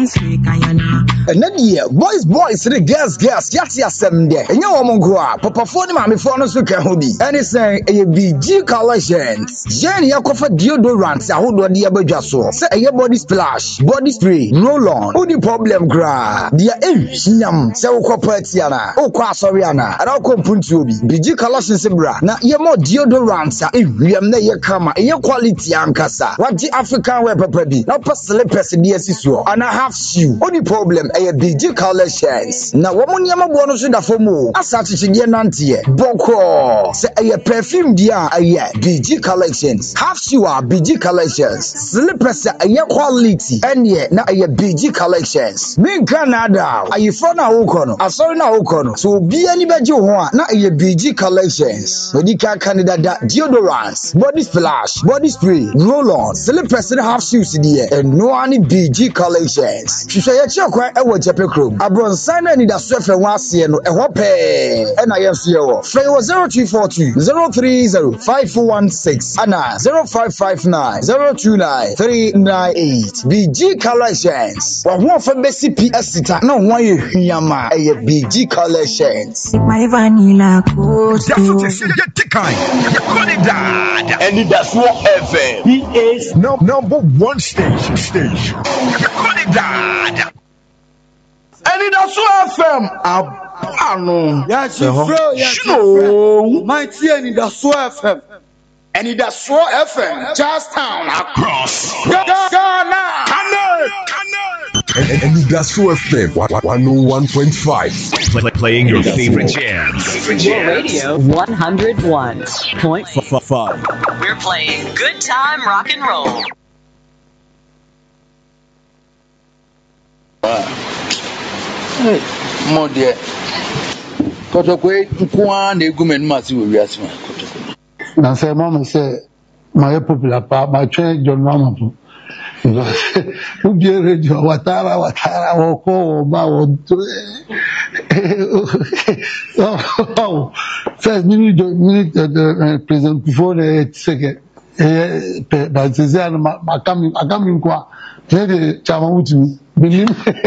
And then yeah, boys, the girls, yati asem there. And you woman go up, papa phone mommy phone us can hoodie. And it's saying a BG collections. Jenny Yakofa deodorants, I hold on the abajaso. Say a body splash, body spray, roll on. Who the problem gra? Dia yam, say uko petiana, uko asoriana, and I'll come puntubi. BG collections bra. Na ye more deodorants, we am na ye kama, ye quality ankasa. What the African wear papa be? Now pass slippers in the SSO, and I have shoe. Only problem a BG collections. Na woman yama bono so da fomo. Asati chidie nantie. Boko. Se a perfume dia a BG collections. Half shoe BG collections. Slippers a quality. Enye na a BG collections. Me Canada. Aye from na ukono. Asori na ukono. So be any beji ho na a BG collections. Medika Canada deodorants, body splash, body spray, roll on, slippers half shoes there, and no any BG collections. Shishaya chakwa ewo jepe krom. Abron sign ni da swefe wase no eho pe. Na yemfie wo. Frey wo 0242 030 5416 ana 0559 029 398. BG collections. Wa ho fa besi PS ta na ho ye hwiama eye BG collections. My vanilla coat. And that's what FM. He is number one station. And that's what FM. Mighty and that's what FM. And that's what FM. Charlestown across Ghana. And that's what FM 101.5. Playing your favorite jams. Radio 101.5. We're playing good time rock and roll. More dear. Kotokwe nkwa na egumen masi we wiase ma kotokwe. Na say mama say my popular pa my train John Mama po. Ubie radio watara woko ba wonto. Oh. First minute president before the second but say makami kwa the chama wutu binim.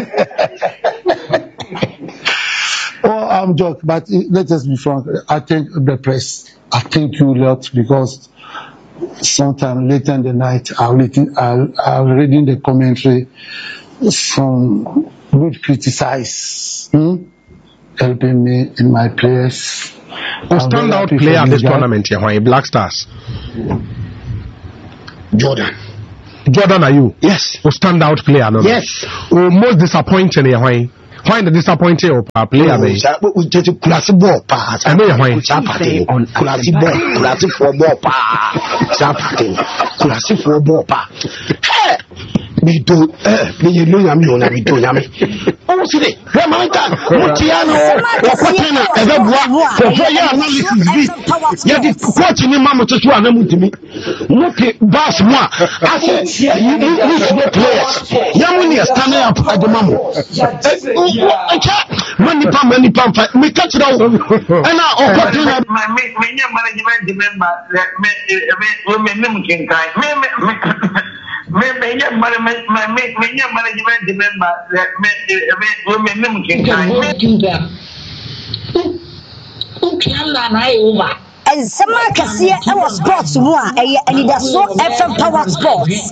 Oh, I'm joking, but let us be frank. I thank the press. I thank you a lot because sometime later in the night, I'm reading the commentary. Some would criticize, helping me in my prayers. The standout player of this tournament here, why Black Stars? Jordan, are you? Yes. Oh, standout player, no? Yes. Oh, most disappointing here, why? Why the disappointing player? We just classy ball pass. I know why. Classy for ball pass. Hey, me do me know yami. Oh, see, where my God, Tiano, Quatena, for prayer analysis. Yeah, the watching your mama to me. Look at Bass Moi. I said, you need players. Yamuni is standing up at the mama. Many pump, me catch it out. And now, And some Cassia our sports one, and that's so FM Power Sports.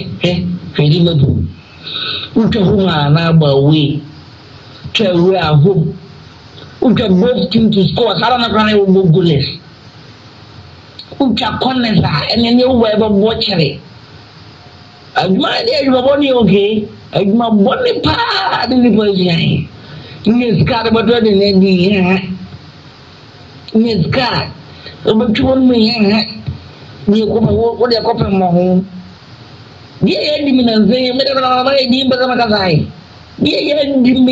We are home. We can both team to score. I don't know who goodness. We can connect and then you ever watch it. My dear, you are only okay. I'm my body part in the position. Yes, God, about what in the yes, God. But you want me, you come what they are copying my home. Yeah, I didn't say, but yeah,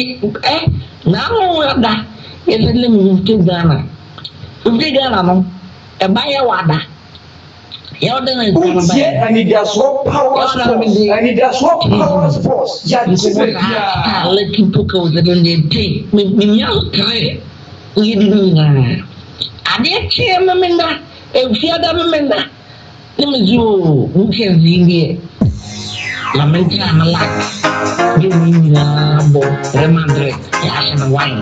now that is a limit to Ghana. If they Ghana, a buyer water. and it does what power sports. Let people go that when they take me young try. We didn't know. I did cheer Mamma, if she had a member. Let me do who can be here. Lamenta and a lack. Give me Real Madrid, Yash and wine.